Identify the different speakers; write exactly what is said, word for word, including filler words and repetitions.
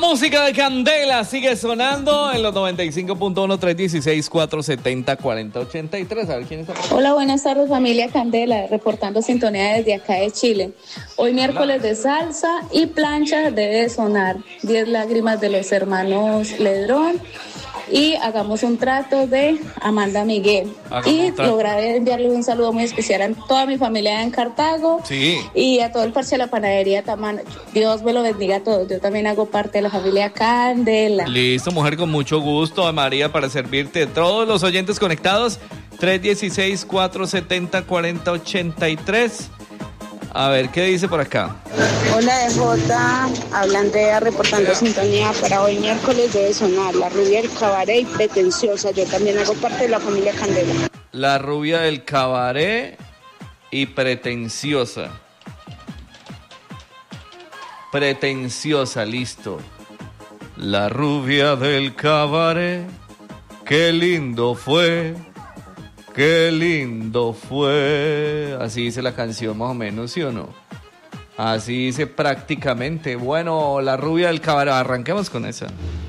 Speaker 1: música de Candela sigue sonando en los noventa y cinco punto uno, tres uno seis, cuatro siete cero, cuatro cero ocho tres. A ver quién está por aquí.
Speaker 2: Hola, buenas tardes, familia Candela, reportando sintonía desde acá de Chile. Hoy miércoles de salsa y plancha debe sonar diez lágrimas de los hermanos Ledrón. Y hagamos un trato de Amanda Miguel. Hagamos y lograré enviarle un saludo muy especial a toda mi familia en Cartago.
Speaker 1: Sí.
Speaker 2: Y a todo el parche de la panadería Tamana. Dios me lo bendiga a todos. Yo también hago parte de la familia Candela.
Speaker 1: Listo, mujer, con mucho gusto, María, para servirte. Todos los oyentes conectados, tres uno seis, cuatro siete cero, cuatro cero ocho tres. A ver, ¿qué dice por acá?
Speaker 3: Hola, D J, hablan de reportando sintonía para hoy miércoles debe sonar La Rubia del Cabaret y Pretenciosa. Yo también hago parte de la familia Candela.
Speaker 1: La Rubia del Cabaret y Pretenciosa. Pretenciosa, listo. La Rubia del Cabaret, qué lindo fue. Qué lindo fue. Así dice la canción más o menos, ¿sí o no? Así dice prácticamente. Bueno, La Rubia del Cabaret. Arranquemos con esa.